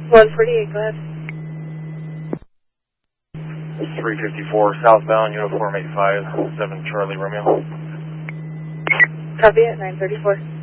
148, go ahead. 354 southbound, uniform 85, 7 Charlie Romeo. Copy it, 934.